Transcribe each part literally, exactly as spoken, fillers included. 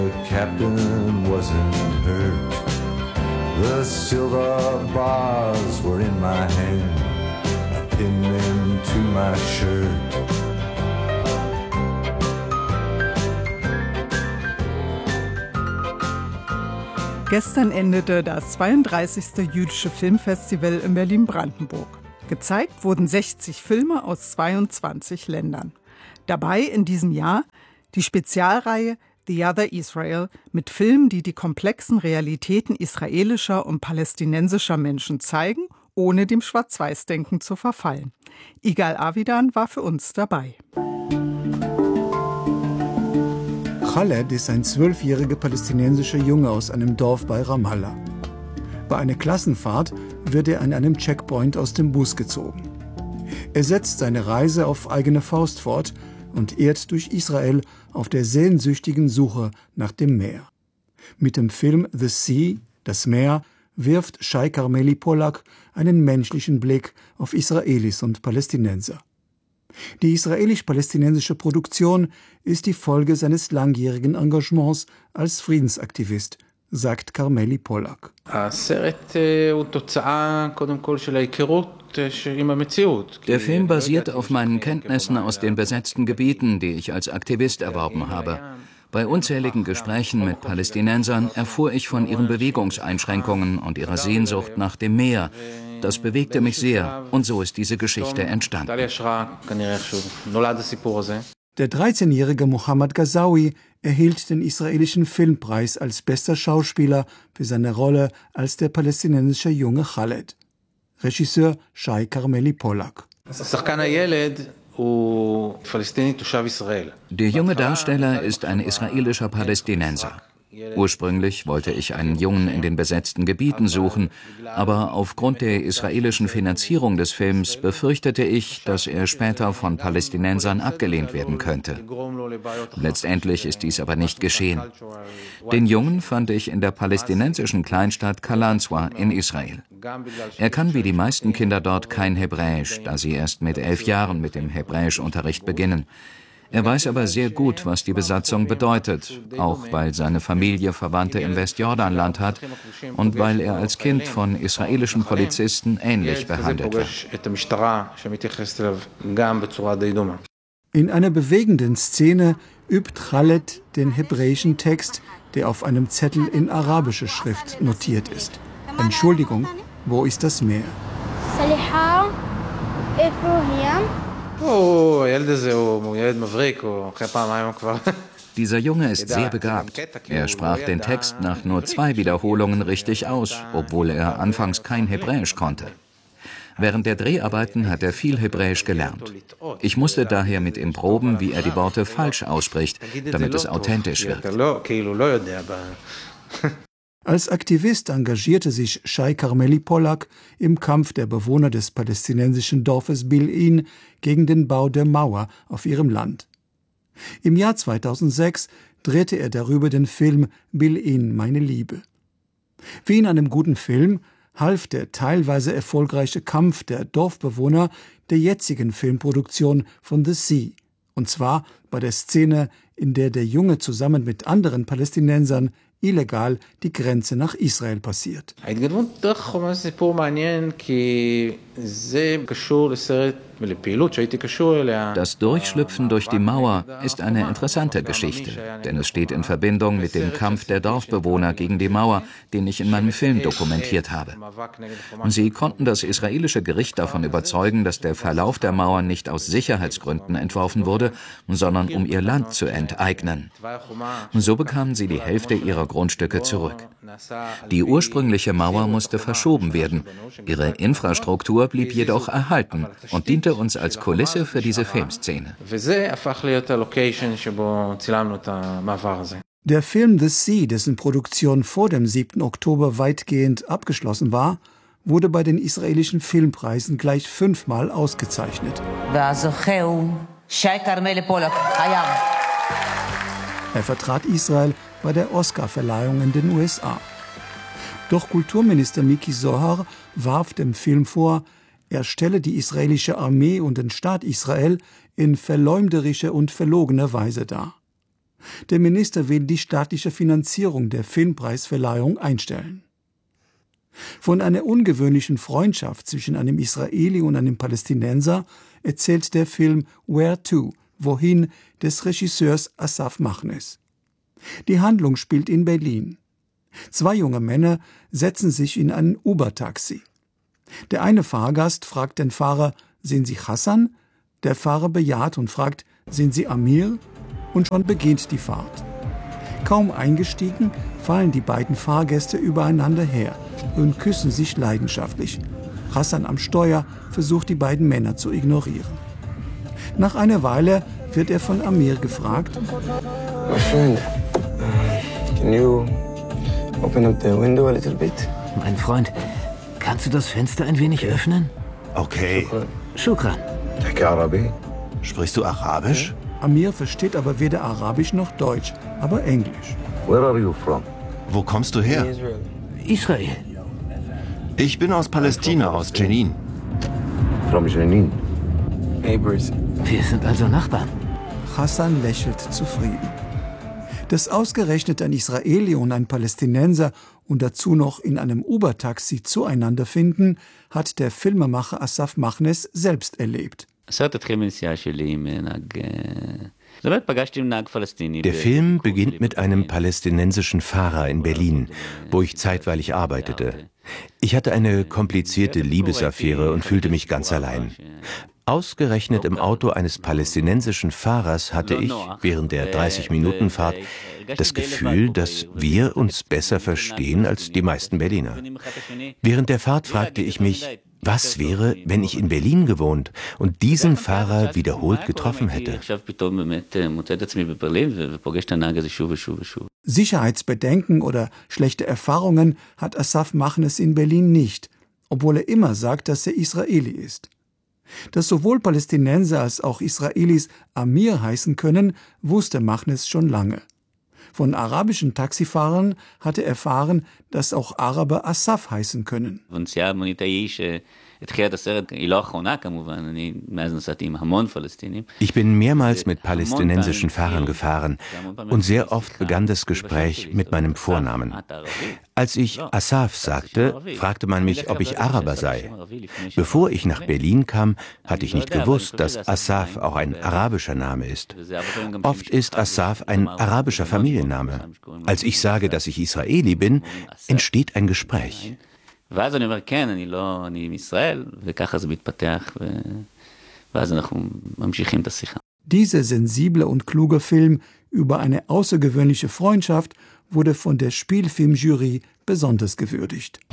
The captain wasn't hurt. The silver bars were in my hand. I pinned them to my shirt. Gestern endete das zweiunddreißigste jüdische Filmfestival in Berlin-Brandenburg. Gezeigt wurden sechzig Filme aus zweiundzwanzig Ländern. Dabei in diesem Jahr die Spezialreihe The Other Israel mit Filmen, die die komplexen Realitäten israelischer und palästinensischer Menschen zeigen, ohne dem Schwarz-Weiß-Denken zu verfallen. Igal Avidan war für uns dabei. Khaled ist ein zwölfjähriger palästinensischer Junge aus einem Dorf bei Ramallah. Bei einer Klassenfahrt wird er an einem Checkpoint aus dem Bus gezogen. Er setzt seine Reise auf eigene Faust fort und irrt durch Israel auf der sehnsüchtigen Suche nach dem Meer. Mit dem Film The Sea, das Meer, wirft Shai Carmeli Pollack einen menschlichen Blick auf Israelis und Palästinenser. Die israelisch-palästinensische Produktion ist die Folge seines langjährigen Engagements als Friedensaktivist, sagt Carmeli Pollack. Der Film basiert auf meinen Kenntnissen aus den besetzten Gebieten, die ich als Aktivist erworben habe. Bei unzähligen Gesprächen mit Palästinensern erfuhr ich von ihren Bewegungseinschränkungen und ihrer Sehnsucht nach dem Meer. Das bewegte mich sehr und so ist diese Geschichte entstanden. Der dreizehnjährige Mohammad Gazaoui erhielt den israelischen Filmpreis als bester Schauspieler für seine Rolle als der palästinensische Junge Khaled. Regisseur Shai Carmeli Pollack. Der junge Darsteller ist ein israelischer Palästinenser. Ursprünglich wollte ich einen Jungen in den besetzten Gebieten suchen, aber aufgrund der israelischen Finanzierung des Films befürchtete ich, dass er später von Palästinensern abgelehnt werden könnte. Letztendlich ist dies aber nicht geschehen. Den Jungen fand ich in der palästinensischen Kleinstadt Kalanswa in Israel. Er kann wie die meisten Kinder dort kein Hebräisch, da sie erst mit elf Jahren mit dem Hebräischunterricht beginnen. Er weiß aber sehr gut, was die Besatzung bedeutet, auch weil seine Familie Verwandte im Westjordanland hat und weil er als Kind von israelischen Polizisten ähnlich behandelt wird. In einer bewegenden Szene übt Khaled den hebräischen Text, der auf einem Zettel in arabischer Schrift notiert ist. Entschuldigung, wo ist das Meer? Dieser Junge ist sehr begabt. Er sprach den Text nach nur zwei Wiederholungen richtig aus, obwohl er anfangs kein Hebräisch konnte. Während der Dreharbeiten hat er viel Hebräisch gelernt. Ich musste daher mit ihm proben, wie er die Worte falsch ausspricht, damit es authentisch wirkt. Als Aktivist engagierte sich Shai Carmeli Pollack im Kampf der Bewohner des palästinensischen Dorfes Bil'in gegen den Bau der Mauer auf ihrem Land. Im Jahr zweitausendsechs drehte er darüber den Film Bil'in, meine Liebe. Wie in einem guten Film half der teilweise erfolgreiche Kampf der Dorfbewohner der jetzigen Filmproduktion von The Sea, und zwar bei der Szene, in der der Junge zusammen mit anderen Palästinensern illegal die Grenze nach Israel passiert. Das Durchschlüpfen durch die Mauer ist eine interessante Geschichte, denn es steht in Verbindung mit dem Kampf der Dorfbewohner gegen die Mauer, den ich in meinem Film dokumentiert habe. Sie konnten das israelische Gericht davon überzeugen, dass der Verlauf der Mauer nicht aus Sicherheitsgründen entworfen wurde, sondern um ihr Land zu enteignen. So bekamen sie die Hälfte ihrer Grundstücke zurück. Die ursprüngliche Mauer musste verschoben werden. Ihre Infrastruktur blieb jedoch erhalten und diente uns als Kulisse für diese Filmszene. Der Film The Sea, dessen Produktion vor dem siebten Oktober weitgehend abgeschlossen war, wurde bei den israelischen Filmpreisen gleich fünfmal ausgezeichnet. Er vertrat Israel bei der Oscar-Verleihung in den U S A. Doch Kulturminister Miki Zohar warf dem Film vor, er stelle die israelische Armee und den Staat Israel in verleumderischer und verlogener Weise dar. Der Minister will die staatliche Finanzierung der Filmpreisverleihung einstellen. Von einer ungewöhnlichen Freundschaft zwischen einem Israeli und einem Palästinenser erzählt der Film Where To? Wohin? Des Regisseurs Asaf Machnes. Die Handlung spielt in Berlin. Zwei junge Männer setzen sich in ein Uber-Taxi. Der eine Fahrgast fragt den Fahrer, sind Sie Hassan? Der Fahrer bejaht und fragt, sind Sie Amir? Und schon beginnt die Fahrt. Kaum eingestiegen, fallen die beiden Fahrgäste übereinander her und küssen sich leidenschaftlich. Hassan am Steuer versucht, die beiden Männer zu ignorieren. Nach einer Weile wird er von Amir gefragt, My friend, can you open up the window a little bit? Mein Freund, kannst du das Fenster ein wenig öffnen? Okay. Shukran. تحكي عربي? Sprichst du Arabisch? Amir versteht aber weder Arabisch noch Deutsch, aber Englisch. Where are you from? Wo kommst du her? Israel. Israel. Ich bin aus Palästina, aus Jenin. From Jenin. Neighbors. Wir sind also Nachbarn. Hassan lächelt zufrieden. Dass ausgerechnet ein Israeli und ein Palästinenser und dazu noch in einem Uber-Taxi zueinander finden, hat der Filmemacher Asaf Machnes selbst erlebt. Der Film beginnt mit einem palästinensischen Fahrer in Berlin, wo ich zeitweilig arbeitete. Ich hatte eine komplizierte Liebesaffäre und fühlte mich ganz allein. Ausgerechnet im Auto eines palästinensischen Fahrers hatte ich, während der dreißig-Minuten-Fahrt, das Gefühl, dass wir uns besser verstehen als die meisten Berliner. Während der Fahrt fragte ich mich, was wäre, wenn ich in Berlin gewohnt und diesen Fahrer wiederholt getroffen hätte? Sicherheitsbedenken oder schlechte Erfahrungen hat Asaf Machnes in Berlin nicht, obwohl er immer sagt, dass er Israeli ist. Dass sowohl Palästinenser als auch Israelis Amir heißen können, wusste Machnes schon lange. Von arabischen Taxifahrern hatte er erfahren, dass auch Araber Asaf heißen können. Ich bin mehrmals mit palästinensischen Fahrern gefahren und sehr oft begann das Gespräch mit meinem Vornamen. Als ich Asaf sagte, fragte man mich, ob ich Araber sei. Bevor ich nach Berlin kam, hatte ich nicht gewusst, dass Asaf auch ein arabischer Name ist. Oft ist Asaf ein arabischer Familienname. Als ich sage, dass ich Israeli bin, entsteht ein Gespräch. ואז אני אומר, כן, אני לא, אני מישראל, וככה זה מתפתח, ואז אנחנו ממשיכים את השיחה. Dieser sensible und kluge Film über eine außergewöhnliche Freundschaft wurde von der Spielfilmjury besonders gewürdigt.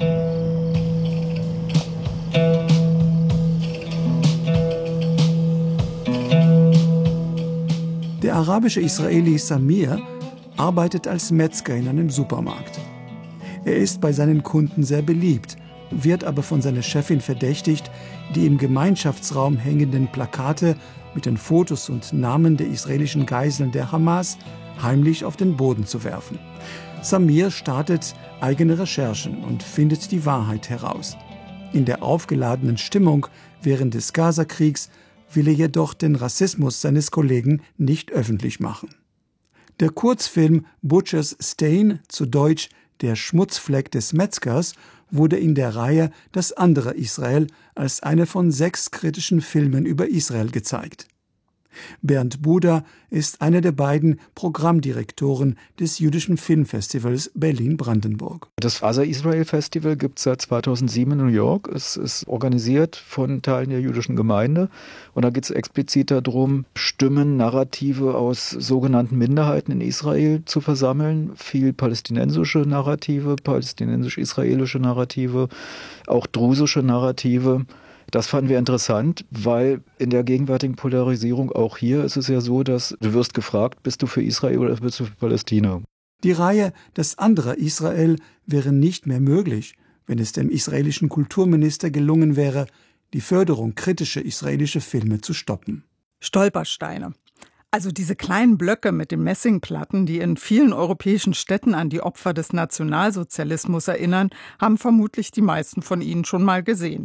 Der arabische Israeli Samir arbeitet als Metzger in einem Supermarkt. Er ist bei seinen Kunden sehr beliebt, wird aber von seiner Chefin verdächtigt, die im Gemeinschaftsraum hängenden Plakate mit den Fotos und Namen der israelischen Geiseln der Hamas heimlich auf den Boden zu werfen. Samir startet eigene Recherchen und findet die Wahrheit heraus. In der aufgeladenen Stimmung während des Gaza-Kriegs will er jedoch den Rassismus seines Kollegen nicht öffentlich machen. Der Kurzfilm Butcher's Stain, zu Deutsch Der Schmutzfleck des Metzgers, wurde in der Reihe Das andere Israel als einer von sechs kritischen Filmen über Israel gezeigt. Bernd Buder ist einer der beiden Programmdirektoren des Jüdischen Filmfestivals Berlin-Brandenburg. Das Asa Israel Festival gibt es seit zweitausendsieben in New York. Es ist organisiert von Teilen der jüdischen Gemeinde. Und da geht es explizit darum, Stimmen, Narrative aus sogenannten Minderheiten in Israel zu versammeln. Viel palästinensische Narrative, palästinensisch-israelische Narrative, auch drusische Narrative. Das fanden wir interessant, weil in der gegenwärtigen Polarisierung auch hier ist es ja so, dass du wirst gefragt, bist du für Israel oder bist du für Palästina? Die Reihe Das andere Israel wäre nicht mehr möglich, wenn es dem israelischen Kulturminister gelungen wäre, die Förderung kritischer israelischer Filme zu stoppen. Stolpersteine. Also diese kleinen Blöcke mit den Messingplatten, die in vielen europäischen Städten an die Opfer des Nationalsozialismus erinnern, haben vermutlich die meisten von Ihnen schon mal gesehen.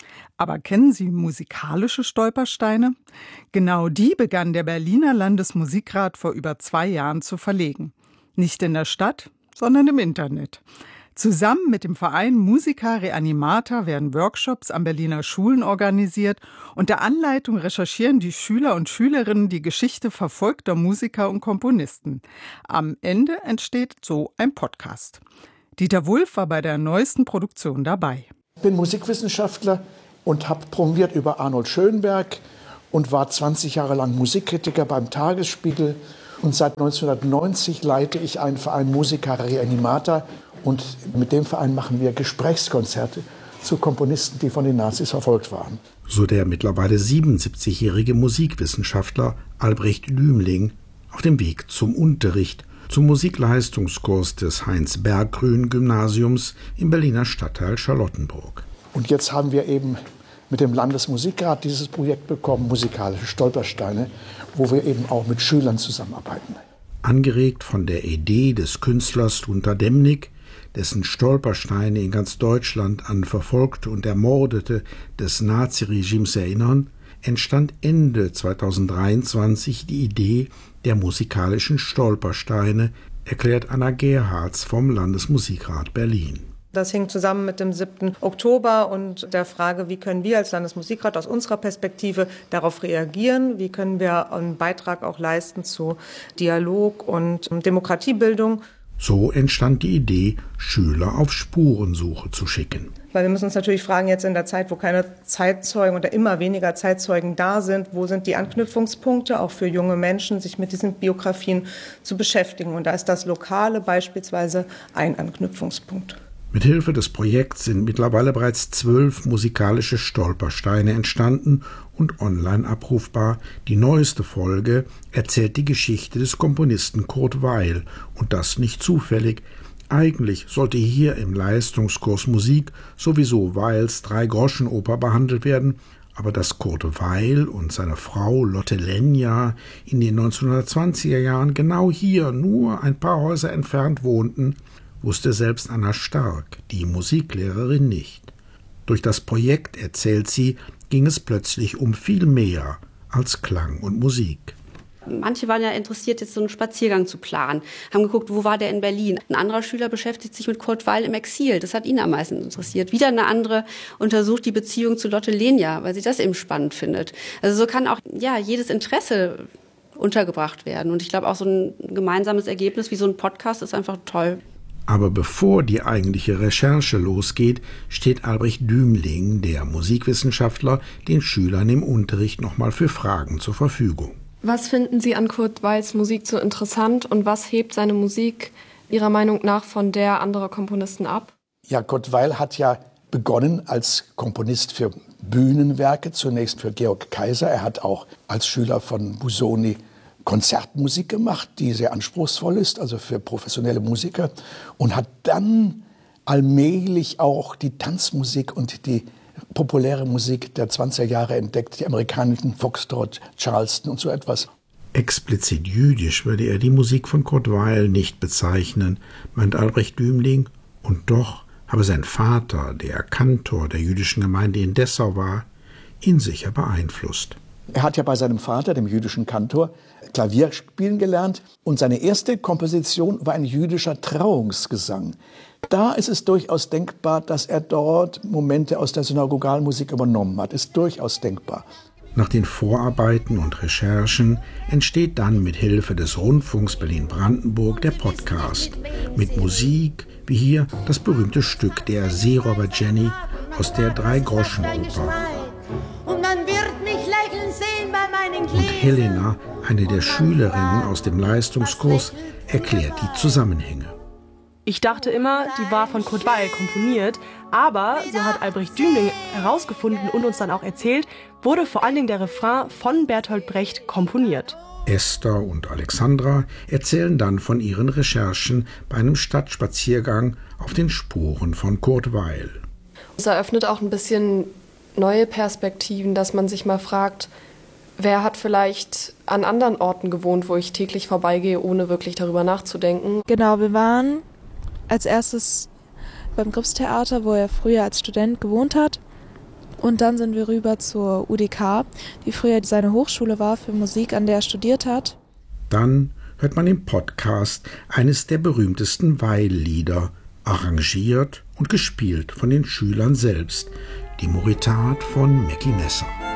Aber kennen Sie musikalische Stolpersteine? Genau die begann der Berliner Landesmusikrat vor über zwei Jahren zu verlegen. Nicht in der Stadt, sondern im Internet. Zusammen mit dem Verein Musica Reanimata werden Workshops an Berliner Schulen organisiert. Unter Anleitung recherchieren die Schüler und Schülerinnen die Geschichte verfolgter Musiker und Komponisten. Am Ende entsteht so ein Podcast. Dieter Wulff war bei der neuesten Produktion dabei. Ich bin Musikwissenschaftler und habe promoviert über Arnold Schönberg und war zwanzig Jahre lang Musikkritiker beim Tagesspiegel. Und seit neunzehnhundertneunzig leite ich einen Verein Musica Reanimata. Und mit dem Verein machen wir Gesprächskonzerte zu Komponisten, die von den Nazis verfolgt waren. So der mittlerweile siebenundsiebzigjährige Musikwissenschaftler Albrecht Dümling auf dem Weg zum Unterricht, zum Musikleistungskurs des Heinz-Berggruen-Gymnasiums im Berliner Stadtteil Charlottenburg. Und jetzt haben wir eben mit dem Landesmusikrat dieses Projekt bekommen, musikalische Stolpersteine, wo wir eben auch mit Schülern zusammenarbeiten. Angeregt von der Idee des Künstlers Gunter Demnig, dessen Stolpersteine in ganz Deutschland an Verfolgte und Ermordete des Naziregimes erinnern, entstand Ende zweitausenddreiundzwanzig die Idee der musikalischen Stolpersteine, erklärt Anna Gerhards vom Landesmusikrat Berlin. Das hing zusammen mit dem siebten Oktober und der Frage, wie können wir als Landesmusikrat aus unserer Perspektive darauf reagieren, wie können wir einen Beitrag auch leisten zu Dialog und Demokratiebildung. So entstand die Idee, Schüler auf Spurensuche zu schicken. Weil wir müssen uns natürlich fragen, jetzt in der Zeit, wo keine Zeitzeugen oder immer weniger Zeitzeugen da sind, wo sind die Anknüpfungspunkte auch für junge Menschen, sich mit diesen Biografien zu beschäftigen. Und da ist das Lokale beispielsweise ein Anknüpfungspunkt. Mithilfe des Projekts sind mittlerweile bereits zwölf musikalische Stolpersteine entstanden und online abrufbar. Die neueste Folge erzählt die Geschichte des Komponisten Kurt Weill, und das nicht zufällig. Eigentlich sollte hier im Leistungskurs Musik sowieso Weils Drei-Groschen-Oper behandelt werden, aber dass Kurt Weill und seine Frau Lotte Lenja in den neunzehnhundertzwanziger Jahren genau hier, nur ein paar Häuser entfernt wohnten, wusste selbst Anna Stark, die Musiklehrerin, nicht. Durch das Projekt, erzählt sie, ging es plötzlich um viel mehr als Klang und Musik. Manche waren ja interessiert, jetzt so einen Spaziergang zu planen, haben geguckt, wo war der in Berlin. Ein anderer Schüler beschäftigt sich mit Kurt Weill im Exil, das hat ihn am meisten interessiert. Wieder eine andere untersucht die Beziehung zu Lotte Lenja, weil sie das eben spannend findet. Also so kann auch ja jedes Interesse untergebracht werden. Und ich glaube auch so ein gemeinsames Ergebnis wie so ein Podcast ist einfach toll. Aber bevor die eigentliche Recherche losgeht, steht Albrecht Dümling, der Musikwissenschaftler, den Schülern im Unterricht nochmal für Fragen zur Verfügung. Was finden Sie an Kurt Weills Musik so interessant und was hebt seine Musik Ihrer Meinung nach von der anderer Komponisten ab? Ja, Kurt Weill hat ja begonnen als Komponist für Bühnenwerke, zunächst für Georg Kaiser. Er hat auch als Schüler von Busoni Konzertmusik gemacht, die sehr anspruchsvoll ist, also für professionelle Musiker, und hat dann allmählich auch die Tanzmusik und die populäre Musik der zwanziger Jahre entdeckt, die amerikanischen Foxtrot, Charleston und so etwas. Explizit jüdisch würde er die Musik von Kurt Weill nicht bezeichnen, meint Albrecht Dümling, und doch habe sein Vater, der Kantor der jüdischen Gemeinde in Dessau war, ihn sicher beeinflusst. Er hat ja bei seinem Vater, dem jüdischen Kantor, Klavier spielen gelernt und seine erste Komposition war ein jüdischer Trauungsgesang. Da ist es durchaus denkbar, dass er dort Momente aus der Synagogalmusik übernommen hat. Ist durchaus denkbar. Nach den Vorarbeiten und Recherchen entsteht dann mit Hilfe des Rundfunks Berlin-Brandenburg der Podcast mit Musik, wie hier das berühmte Stück der Seerobber Jenny aus der Drei-Groschen-Oper. Und man wird mich lächeln sehen bei meinen Gliedern. Und Helena, eine der Schülerinnen aus dem Leistungskurs, erklärt die Zusammenhänge. Ich dachte immer, die war von Kurt Weill komponiert, aber, so hat Albrecht Dümling herausgefunden und uns dann auch erzählt, wurde vor allen Dingen der Refrain von Bertolt Brecht komponiert. Esther und Alexandra erzählen dann von ihren Recherchen bei einem Stadtspaziergang auf den Spuren von Kurt Weill. Es eröffnet auch ein bisschen neue Perspektiven, dass man sich mal fragt, wer hat vielleicht an anderen Orten gewohnt, wo ich täglich vorbeigehe, ohne wirklich darüber nachzudenken. Genau, wir waren als erstes beim Gripstheater, wo er früher als Student gewohnt hat. Und dann sind wir rüber zur U D K, die früher seine Hochschule war für Musik, an der er studiert hat. Dann hört man im Podcast eines der berühmtesten Weil-Lieder, arrangiert und gespielt von den Schülern selbst, die Moritat von Mackie Messer.